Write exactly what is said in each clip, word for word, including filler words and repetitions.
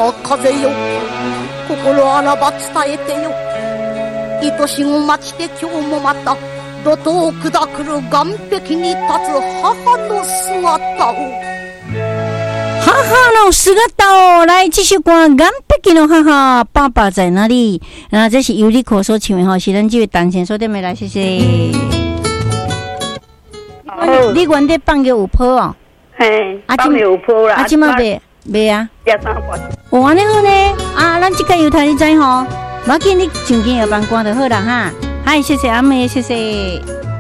風よ心あらば伝えてよ愛しを待ちて今日もまた路頭砕くる岸壁に立つ母の姿を母の姿を来继续看岸壁の母爸爸在哪里？那这是由你口所唱的吼，是咱这位单线所点的来，谢谢。哦，你原底放个有坡哦？ 嘿，放有坡啦。 啊，今麦卖卖啊？ 加三块。 哦，安尼好呢。啊，咱这个油台你知吼？无要紧，你上紧要帮关就好啦哈。嗨，谢谢阿妹，谢谢。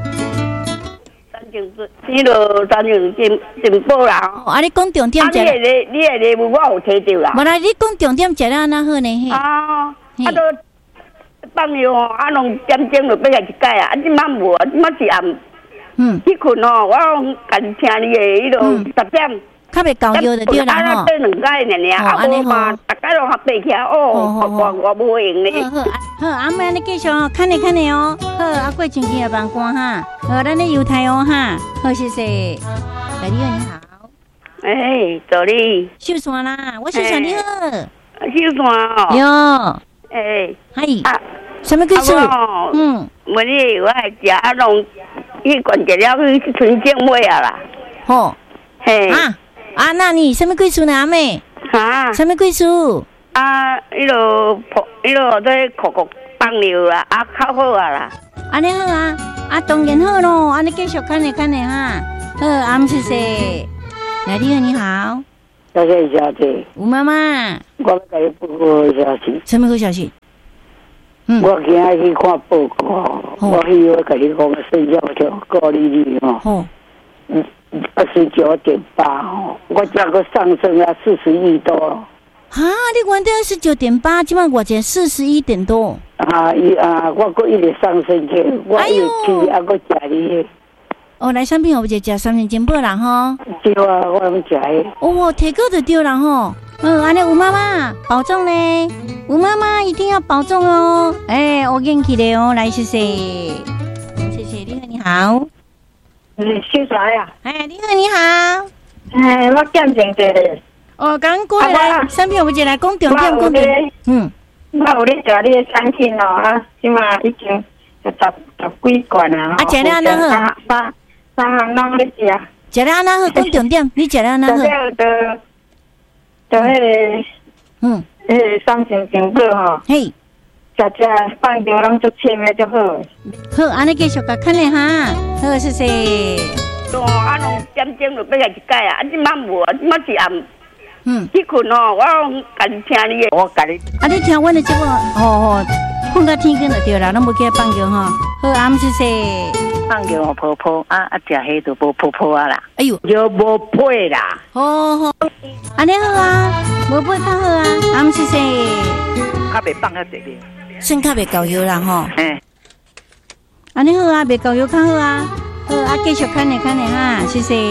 你落三样进进步啦！ 哦，啊，你讲重点食。啊，你的你的礼物我有摕到啦。 无啦，你讲重点食了安那好呢？ 啊，啊都放药哦，啊拢点钟就要来一改啊！啊，即摆无啊，即摆是暗。嗯。去困哦，我家己听你的迄落十点。 较袂够药就对啦吼。 啊，对两改尔尔，啊无嘛，大家拢合爬起来哦，我我无用咧。 好好好，阿妹安尼继续哦，看你看你哦。好，啊过前期也帮关哈。好，咱咧油台哦哈。好，谢谢。小丽你好。 哎，助理。 秀山啦，我秀山你好。 秀山哦。 哟。 哎。 嗨。啊。什么故事？ 嗯。มื้อนี้我还食啊拢去关节了去春节买啊啦。 吼。嘿。啊。啊，那你什么贵数呢，阿妹？ 啊， 什么贵数？ 啊，迄落破，迄落在酷酷放尿啦，啊，较好啊啦。 安尼好啊，啊，当然好咯，安尼继续看呢看呢哈。好，阿姆谢谢。来，你好，你好。 谢谢小姐。 吴妈妈。 我要给你报告消息。 什么好消息？ 嗯。我今日去看报告，我去我跟你讲睡觉就高利率哦。哦。嗯。二十九点八哦，我价格上升了四十亿多了。 啊，你原底二十九点八，今晚我才四十一点多。 啊，伊啊，我搁一直上升去，我一直去啊，搁食你。 哦，来商品我就食三年金宝啦吼。 对啊，我拢食的。 哦，提高就对啦吼。嗯，安尼吴妈妈保重呢，吴妈妈一定要保重哦。哎，我元气的哦，来谢谢，谢谢你好，你好。 嗯，秀才呀！ 哎，你好，你好。 哎，我见证者咧。 哦，刚过来，商品我们就来讲重点，讲重点。嗯， 我有咧食你的产品哦，啊，即嘛已经十十几罐啊。 啊，食了安那好？ 三三项拢咧食。 食了安那好？讲重点，你食了安那好？ 食了的，就迄个，嗯，迄个三成成果吼。嘿。食食放着拢足清的足好。 好，安尼继续甲看咧哈。好，谢谢。 哦，啊，拢点钟就要来一改啊！啊，即摆无啊，即摆是暗。嗯。去困哦，我拢家己听你的，我家己。 啊，你听阮的节目，吼吼，困到天光就对啦，拢无去放尿吼。好，阿姆谢谢。 放尿我泡泡啊啊，食迄就无泡泡啊啦。 哎呦， 就无配啦。 好好，安尼好啊，无配较好啊，阿姆谢谢。 较袂放较济哩。 算较袂够药啦吼，嗯，安尼好啊，袂够药较好啊，好啊，继续看呢看呢哈，谢谢。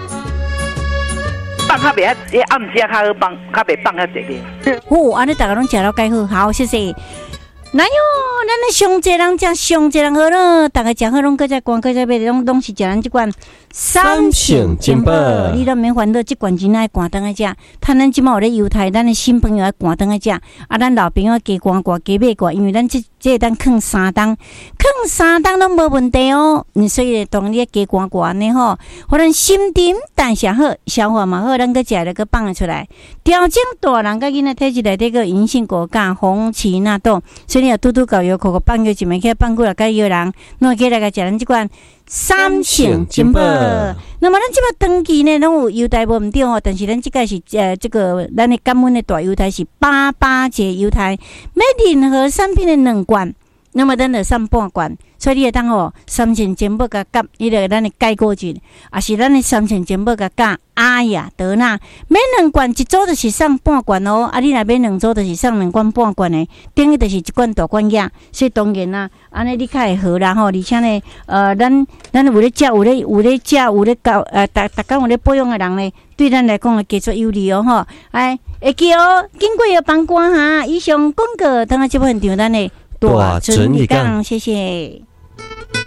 放较袂啊，伊暗时较好放，较袂放较济哩。 哦，安尼大家拢食了介好，好，谢谢。哪有，咱咧上济人食上济人好咯，大家食好拢搁再关，搁再买，拢拢是食咱即罐三省金宝， 你都免烦恼，即罐真爱关灯来食。趁咱即马有咧犹太，咱的新朋友爱关灯来食，啊，咱老朋友加关关加买关，因为咱即即当放三档，放三档拢无问题哦。你所以当你加关关呢吼，互咱心沉代谢好，消化嘛好，咱搁食了搁放得出来。调整大人甲囡仔体质内底个银杏果干、红旗纳豆，所以你要拄拄搞药，口口放药一枚起放过来，甲药人，弄起来甲食咱即罐三省金宝。那么咱即摆长期呢，拢有犹太无毋对吼，但是咱即个是呃这个咱的感恩的大犹太是八八节犹太，买任何产品的两罐，那么咱就送半罐。所以你会当吼三省金宝甲甲，伊个咱的钙果汁，也是咱的三省金宝甲甲阿雅德纳，买两罐一组就是送半罐哦。啊，你若买两组就是送两罐半罐的，等于就是一罐大罐药。所以当然啦，安尼你较会好啦吼。而且呢，呃，咱咱有咧食，有咧有咧食，有咧教呃，逐逐工有咧保养的人呢，对咱来讲会加足有利哦吼。哎，会记哦，经过要帮关哈。以上广告，等下节目现场咱的大准预讲，谢谢。